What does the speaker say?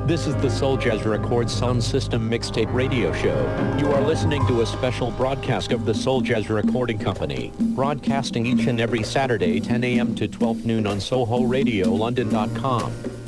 This is the Soul Jazz Records Sound System Mixtape Radio Show. You are listening to a special broadcast of the Soul Jazz Recording Company, broadcasting each and every Saturday 10 a.m. to 12 noon on SohoRadioLondon.com.